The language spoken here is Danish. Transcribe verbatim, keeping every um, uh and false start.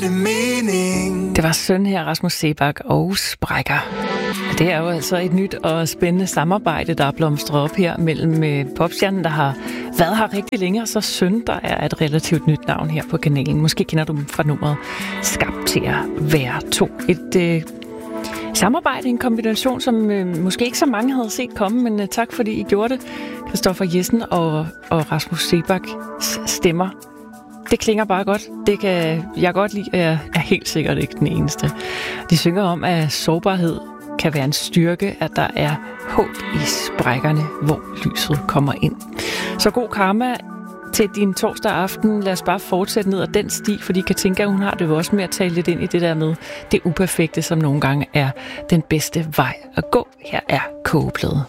det mening. Det var søn her, Rasmus Seebach og Sprækker. Det er jo altså et nyt og spændende samarbejde, der er blomstret op her mellem popstjernen, der har været her rigtig længe, og så søn, der er et relativt nyt navn her på kanalen. Måske kender du dem fra nummeret Skabt til at være to. Et øh, samarbejde, en kombination, som øh, måske ikke så mange havde set komme, men øh, tak fordi I gjorde det. Christoffer Jessen og, og Rasmus Seebachs stemmer. Det klinger bare godt. Det kan jeg godt lide, og jeg er helt sikkert ikke den eneste. De synger om, at sårbarhed kan være en styrke, at der er håb i sprækkerne, hvor lyset kommer ind. Så god karma til din torsdag aften. Lad os bare fortsætte ned ad den sti, fordi Katinka, hun har det jo også med at tale lidt ind i det der med det uperfekte, som nogle gange er den bedste vej at gå. Her er Kogeplade.